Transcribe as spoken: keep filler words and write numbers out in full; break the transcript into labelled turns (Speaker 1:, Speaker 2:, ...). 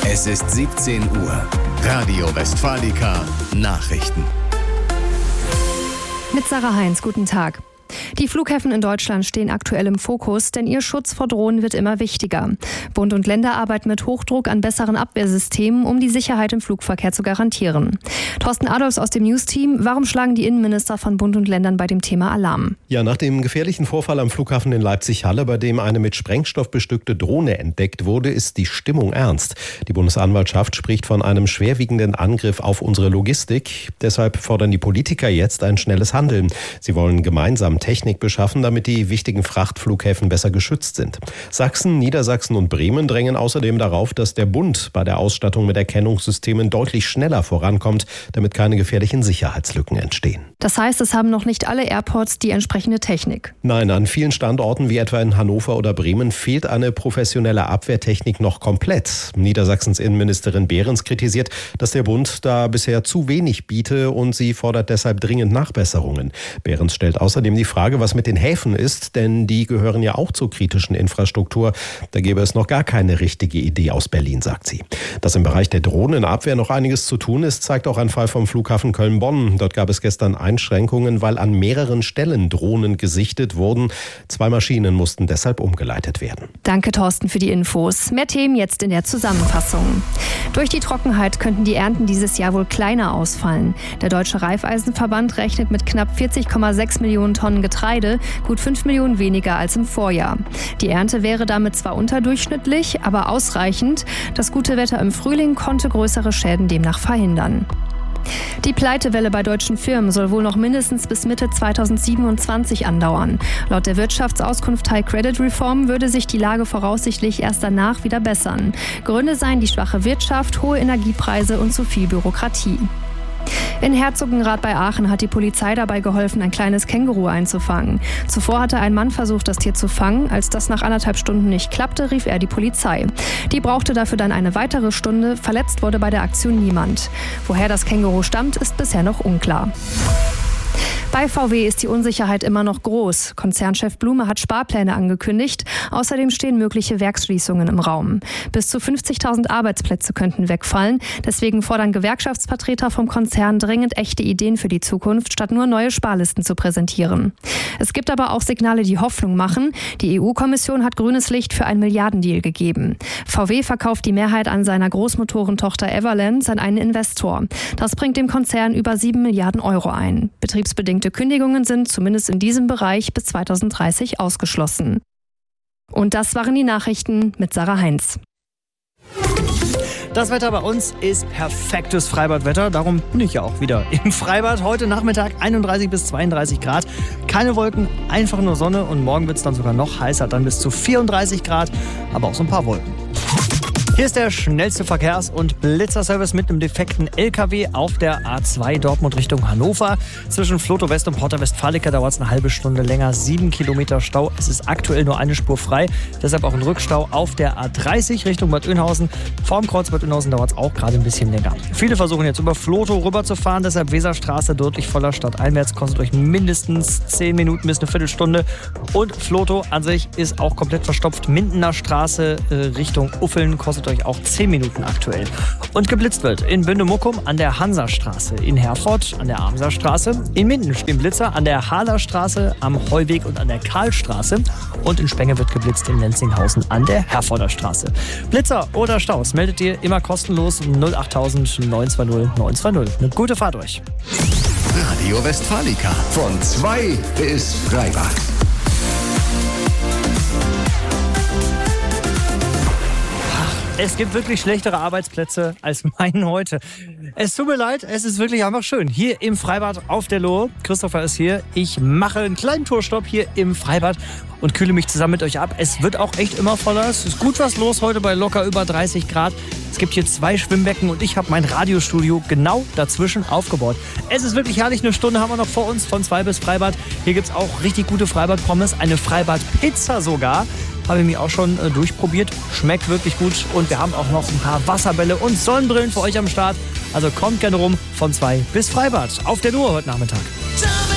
Speaker 1: Es ist siebzehn Uhr. Radio Westfalica Nachrichten.
Speaker 2: Mit Sarah Heinz, guten Tag. Die Flughäfen in Deutschland stehen aktuell im Fokus, denn ihr Schutz vor Drohnen wird immer wichtiger. Bund und Länder arbeiten mit Hochdruck an besseren Abwehrsystemen, um die Sicherheit im Flugverkehr zu garantieren. Thorsten Adolfs aus dem News-Team, warum schlagen die Innenminister von Bund und Ländern bei dem Thema Alarm?
Speaker 3: Ja, nach dem gefährlichen Vorfall am Flughafen in Leipzig-Halle, bei dem eine mit Sprengstoff bestückte Drohne entdeckt wurde, ist die Stimmung ernst. Die Bundesanwaltschaft spricht von einem schwerwiegenden Angriff auf unsere Logistik. Deshalb fordern die Politiker jetzt ein schnelles Handeln. Sie wollen gemeinsam Technik beschaffen, damit die wichtigen Frachtflughäfen besser geschützt sind. Sachsen, Niedersachsen und Bremen drängen außerdem darauf, dass der Bund bei der Ausstattung mit Erkennungssystemen deutlich schneller vorankommt, damit keine gefährlichen Sicherheitslücken entstehen.
Speaker 2: Das heißt, es haben noch nicht alle Airports die entsprechende Technik?
Speaker 3: Nein, an vielen Standorten wie etwa in Hannover oder Bremen fehlt eine professionelle Abwehrtechnik noch komplett. Niedersachsens Innenministerin Behrens kritisiert, dass der Bund da bisher zu wenig biete und sie fordert deshalb dringend Nachbesserungen. Behrens stellt außerdem die Frage, was mit den Häfen ist, denn die gehören ja auch zur kritischen Infrastruktur. Da gäbe es noch gar keine richtige Idee aus Berlin, sagt sie. Dass im Bereich der Drohnenabwehr noch einiges zu tun ist, zeigt auch ein Fall vom Flughafen Köln-Bonn. Dort gab es gestern Einschränkungen, weil an mehreren Stellen Drohnen gesichtet wurden. Zwei Maschinen mussten deshalb umgeleitet werden.
Speaker 2: Danke, Thorsten, für die Infos. Mehr Themen jetzt in der Zusammenfassung. Durch die Trockenheit könnten die Ernten dieses Jahr wohl kleiner ausfallen. Der Deutsche Raiffeisenverband rechnet mit knapp vierzig Komma sechs Millionen Tonnen Getreide, gut fünf Millionen weniger als im Vorjahr. Die Ernte wäre damit zwar unterdurchschnittlich, aber ausreichend. Das gute Wetter im Frühling konnte größere Schäden demnach verhindern. Die Pleitewelle bei deutschen Firmen soll wohl noch mindestens bis Mitte zweitausendsiebenundzwanzig andauern. Laut der Wirtschaftsauskunft High Credit Reform würde sich die Lage voraussichtlich erst danach wieder bessern. Gründe seien die schwache Wirtschaft, hohe Energiepreise und zu viel Bürokratie. In Herzogenrath bei Aachen hat die Polizei dabei geholfen, ein kleines Känguru einzufangen. Zuvor hatte ein Mann versucht, das Tier zu fangen. Als das nach anderthalb Stunden nicht klappte, rief er die Polizei. Die brauchte dafür dann eine weitere Stunde. Verletzt wurde bei der Aktion niemand. Woher das Känguru stammt, ist bisher noch unklar. Bei V W ist die Unsicherheit immer noch groß. Konzernchef Blume hat Sparpläne angekündigt. Außerdem stehen mögliche Werksschließungen im Raum. Bis zu fünfzigtausend Arbeitsplätze könnten wegfallen. Deswegen fordern Gewerkschaftsvertreter vom Konzern dringend echte Ideen für die Zukunft, statt nur neue Sparlisten zu präsentieren. Es gibt aber auch Signale, die Hoffnung machen. Die E U-Kommission hat grünes Licht für einen Milliardendeal gegeben. V W verkauft die Mehrheit an seiner Großmotorentochter Everlands an einen Investor. Das bringt dem Konzern über sieben Milliarden Euro ein. Betriebsbedingte Kündigungen sind zumindest in diesem Bereich bis zweitausenddreißig ausgeschlossen. Und das waren die Nachrichten mit Sarah Heinz.
Speaker 4: Das Wetter bei uns ist perfektes Freibadwetter, darum bin ich ja auch wieder im Freibad. Heute Nachmittag einunddreißig bis zweiunddreißig Grad, keine Wolken, einfach nur Sonne und morgen wird es dann sogar noch heißer, dann bis zu vierunddreißig Grad, aber auch so ein paar Wolken. Hier ist der schnellste Verkehrs- und Blitzerservice mit einem defekten L K W auf der A zwei Dortmund Richtung Hannover. Zwischen Vlotho West und Porta Westfalica dauert es eine halbe Stunde länger, sieben Kilometer Stau. Es ist aktuell nur eine Spur frei, deshalb auch ein Rückstau auf der A dreißig Richtung Bad Oeynhausen. Vorm Kreuz Bad Oeynhausen dauert es auch gerade ein bisschen länger. Viele versuchen jetzt über Vlotho rüberzufahren, deshalb Weserstraße deutlich voller. Stadteinwärts kostet euch mindestens zehn Minuten bis eine Viertelstunde. Und Vlotho an sich ist auch komplett verstopft. Mindener Straße äh, Richtung Uffeln kostet euch auch zehn Minuten aktuell. Und geblitzt wird in Bünde-Muckum an der Hansastraße, in Herford an der Amserstraße, in Minden stehen Blitzer an der Halerstraße, am Heuweg und an der Karlstraße und in Spenge wird geblitzt in Lenzinghausen an der Herforder Straße. Blitzer oder Staus meldet ihr immer kostenlos null achttausend neun zwei null neun zwei null. Eine gute Fahrt euch.
Speaker 1: Radio Westfalica von zwei bis Freibad.
Speaker 4: Es gibt wirklich schlechtere Arbeitsplätze als meinen heute. Es tut mir leid, es ist wirklich einfach schön. Hier im Freibad auf der Lohe. Christopher ist hier. Ich mache einen kleinen Tourstopp hier im Freibad und kühle mich zusammen mit euch ab. Es wird auch echt immer voller. Es ist gut was los heute bei locker über dreißig Grad. Es gibt hier zwei Schwimmbecken und ich habe mein Radiostudio genau dazwischen aufgebaut. Es ist wirklich herrlich. Eine Stunde haben wir noch vor uns von zwei bis Freibad. Hier gibt es auch richtig gute Freibad-Pommes. Eine Freibad-Pizza sogar. Habe ich mich auch schon äh, durchprobiert. Schmeckt wirklich gut. Und wir haben auch noch ein paar Wasserbälle und Sonnenbrillen für euch am Start. Also kommt gerne rum von zwei bis Freibad. Auf der Lohe heute Nachmittag.